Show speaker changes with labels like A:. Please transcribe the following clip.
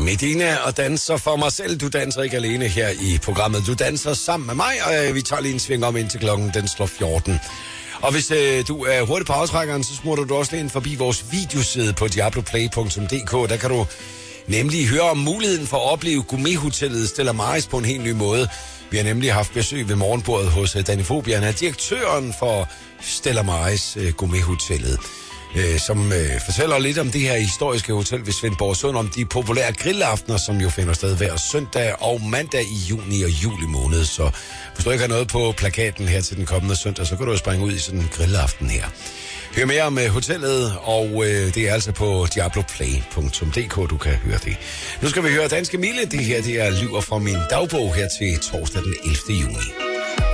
A: Medina og danser for mig selv. Du danser ikke alene her i programmet. Du danser sammen med mig, og vi tager lige en sving om indtil klokken den slår 14. Og hvis du er hurtigt på aftrækkeren, så smutter du også lige ind forbi vores videoside på diabloplay.dk. Der kan du nemlig høre om muligheden for at opleve gourmethotellet Stella Maris på en helt ny måde. Vi har nemlig haft besøg ved morgenbordet hos Danny Fobian, er direktøren for Stella Maris gourmethotellet, som fortæller lidt om det her historiske hotel ved Svendborg Sund, om de populære grillaftener, som jo finder sted hver søndag og mandag i juni og juli måned. Så hvis du ikke har noget på plakaten her til den kommende søndag, så kan du jo springe ud i sådan en grillaften her. Hør mere om hotellet, og det er altså på diabloplay.dk, du kan høre det. Nu skal vi høre Danske Mille. Det her det er Lyver fra min dagbog her til torsdag den 11. juni.